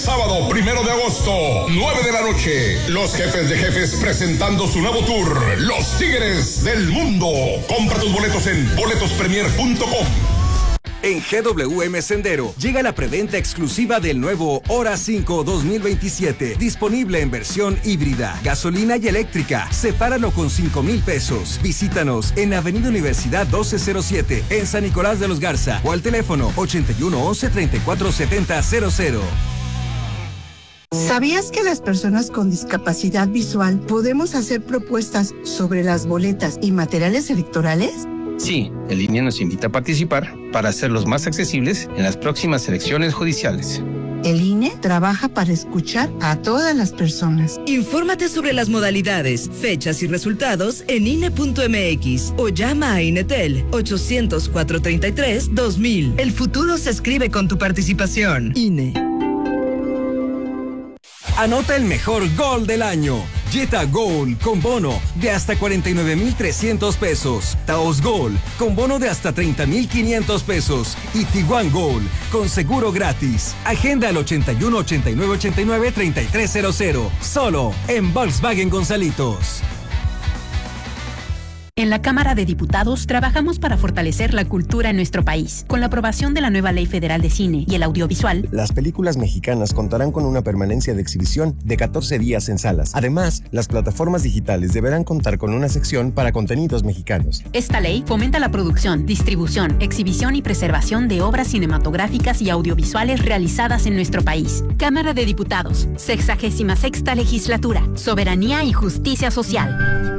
Sábado 1 de agosto, 9 de la noche. Los jefes de jefes presentando su nuevo tour, Los Tigres del Mundo. Compra tus boletos en boletospremier.com. En GWM Sendero llega la preventa exclusiva del nuevo Hora 5 2027, disponible en versión híbrida, gasolina y eléctrica. Sepáralo con 5,000 pesos. Visítanos en Avenida Universidad 1207, en San Nicolás de los Garza, o al teléfono 8111-347000. ¿Sabías que las personas con discapacidad visual podemos hacer propuestas sobre las boletas y materiales electorales? Sí, el INE nos invita a participar para hacerlos más accesibles en las próximas elecciones judiciales. El INE trabaja para escuchar a todas las personas. Infórmate sobre las modalidades, fechas y resultados en INE.mx o llama a INETEL 800-433-2000. El futuro se escribe con tu participación. INE. Anota el mejor gol del año. Jetta Gold con bono de hasta 49,300 pesos. Taos Gold con bono de hasta 30,500 pesos. Y Tiguan Gold con seguro gratis. Agenda al 81 89 89 3300. Solo en Volkswagen Gonzalitos. En la Cámara de Diputados trabajamos para fortalecer la cultura en nuestro país. Con la aprobación de la nueva Ley Federal de Cine y el Audiovisual, las películas mexicanas contarán con una permanencia de exhibición de 14 días en salas. Además, las plataformas digitales deberán contar con una sección para contenidos mexicanos. Esta ley fomenta la producción, distribución, exhibición y preservación de obras cinematográficas y audiovisuales realizadas en nuestro país. Cámara de Diputados, 66ª Legislatura, Soberanía y Justicia Social.